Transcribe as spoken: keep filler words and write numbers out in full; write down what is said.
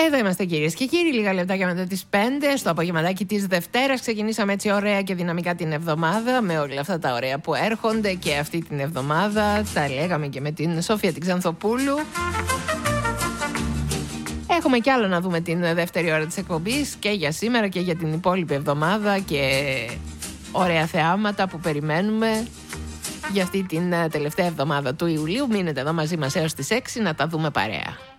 Εδώ είμαστε κυρίες και κύριοι, λίγα λεπτάκια μετά τις πέντε, στο απογευματάκι της Δευτέρας. Ξεκινήσαμε έτσι ωραία και δυναμικά την εβδομάδα με όλα αυτά τα ωραία που έρχονται και αυτή την εβδομάδα. Τα λέγαμε και με την Σοφία την Ξανθοπούλου. Έχουμε κι άλλο να δούμε την δεύτερη ώρα της εκπομπής και για σήμερα και για την υπόλοιπη εβδομάδα και ωραία θεάματα που περιμένουμε για αυτή την τελευταία εβδομάδα του Ιουλίου. Μείνετε εδώ μαζί μας έως τις έξι να τα δούμε παρέα.